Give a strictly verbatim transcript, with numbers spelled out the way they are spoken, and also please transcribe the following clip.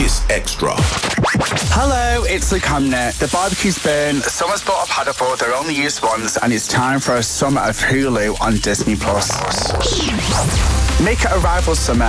Kiss Extra. Hello, it's Luke Hamner. The barbecue's burn, summer's bought a paddleboard, they're only used once, and it's time for a summer of Hulu on Disney Plus. Make it a rival summer